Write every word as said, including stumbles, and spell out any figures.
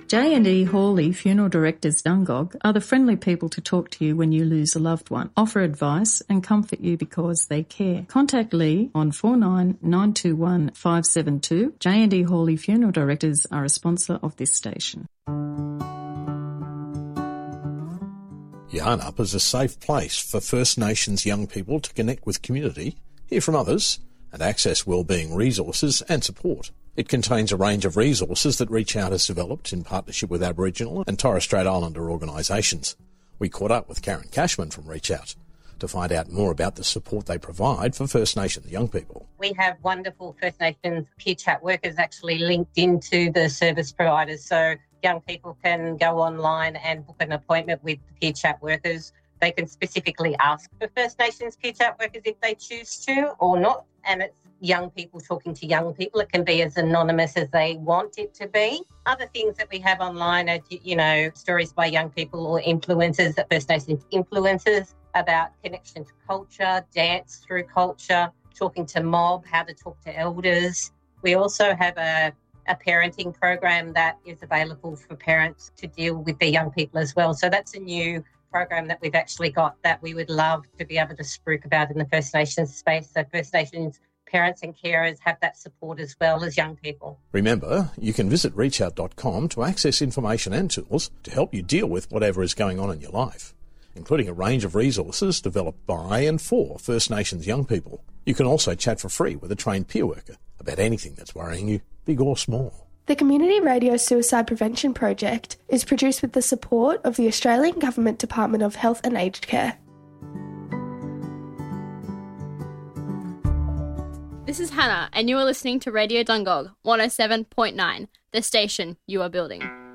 J and E Hawley Funeral Directors Dungog are the friendly people to talk to you when you lose a loved one, offer advice and comfort you because they care. Contact Lee on four nine nine two one five seven two. J and E Hawley Funeral Directors are a sponsor of this station. Yarnup is a safe place for First Nations young people to connect with community, hear from others, and access wellbeing resources and support. It contains a range of resources that Reach Out has developed in partnership with Aboriginal and Torres Strait Islander organisations. We caught up with Karen Cashman from Reach Out to find out more about the support they provide for First Nations young people. We have wonderful First Nations peer chat workers actually linked into the service providers, so young people can go online and book an appointment with the peer chat workers. They can specifically ask for First Nations peer chat workers if they choose to or not, and it's young people talking to young people. It can be as anonymous as they want it to be. Other things that we have online are, you know, stories by young people or influencers, that First Nations influencers, about connection to culture, dance through culture, talking to mob, how to talk to elders. We also have a, a parenting program that is available for parents to deal with their young people as well. So that's a new program that we've actually got that we would love to be able to spruik about in the First Nations space. So First Nations parents and carers have that support as well as young people. Remember, you can visit reach out dot com to access information and tools to help you deal with whatever is going on in your life, including a range of resources developed by and for First Nations young people. You can also chat for free with a trained peer worker about anything that's worrying you, big or small. The Community Radio Suicide Prevention Project is produced with the support of the Australian Government Department of Health and Aged Care. This is Hannah, and you are listening to Radio Dungog one oh seven point nine, the station you are building.